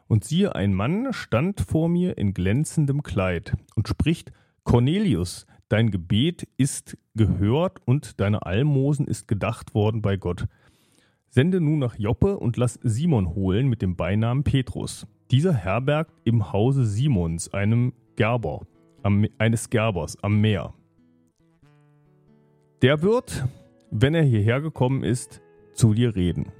Und siehe, ein Mann stand vor mir in glänzendem Kleid und spricht: Cornelius, dein Gebet ist gehört und deine Almosen ist gedacht worden bei Gott. Sende nun nach Joppe und lass Simon holen mit dem Beinamen Petrus. Dieser herbergt im Hause Simons, eines Gerbers am Meer. Der wird, wenn er hierher gekommen ist, zu dir reden.